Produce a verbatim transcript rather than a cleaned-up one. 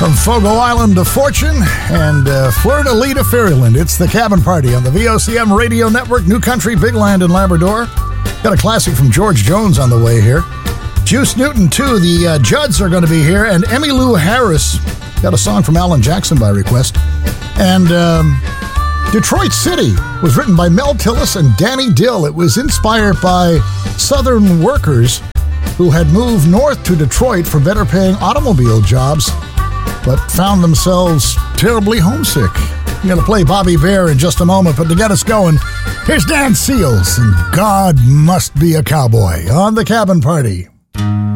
From Fogo Island to Fortune and uh, Fleur de Lis to Fairyland, it's the Cabin Party on the V O C M Radio Network, New Country, Big Land, and Labrador. Got a classic from George Jones on the way here. Juice Newton, too. The uh, Judds are going to be here. And Emmylou Harris got a song from Alan Jackson by request. And um, Detroit City was written by Mel Tillis and Danny Dill. It was inspired by Southern workers who had moved north to Detroit for better-paying automobile jobs, but found themselves terribly homesick. I'm going to play Bobby Bare in just a moment, but to get us going, here's Dan Seals and God Must Be a Cowboy on the Cabin Party.